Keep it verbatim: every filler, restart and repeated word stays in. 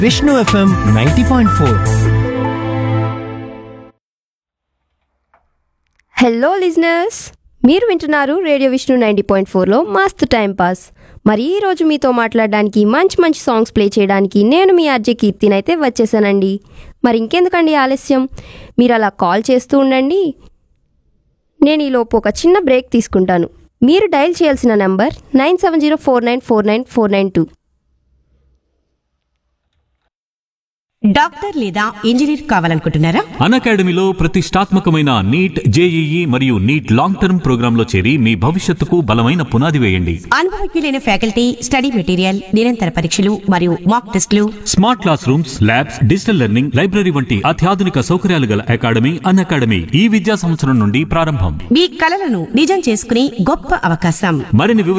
Vishnu FM ninety point four. Hello listeners, మీరు వింటున్నారు radio Vishnu ninety point ఫోర్లో మస్తు టైం పాస్. మరి ఈ రోజు మీతో మాట్లాడడానికి మంచి మంచి సాంగ్స్ ప్లే చేయడానికి నేను మీ ఆర్జే కీర్తిని అయితే వచ్చేసానండి. మరి ఇంకెందుకండి ఆలస్యం, మీరు అలా కాల్ చేస్తూ ఉండండి. నేను ఈలోపు ఒక చిన్న బ్రేక్ తీసుకుంటాను. మీరు డయల్ చేయాల్సిన number nine seven zero four nine four nine four nine two. Doctor లేదా ఇంజనీర్ కావాలనుకుంటున్నారా? అన్అకాడమీలో ప్రతిష్టాత్మకమైన నీట్, జేఈఈ మరియు నీట్ లాంగ్ టర్మ్ ప్రోగ్రాంలో చేరి మీ భవిష్యత్తుకు బలమైన పునాది వేయండి. అనుభవజ్ఞులైన ఫ్యాకల్టీ, స్టడీ మెటీరియల్, నిరంతర పరీక్షలు మరియు మాక్ టెస్టులు, smart class rooms, labs, digital learning, library వంటి అత్యాధునిక సౌకర్యాలు గల అకాడమీ అన్అకాడమీ ఈ విద్యా సంవత్సరం నుండి ప్రారంభం. మీ కలలను నిజం చేసుకునే గొప్ప అవకాశం. మరిన్ని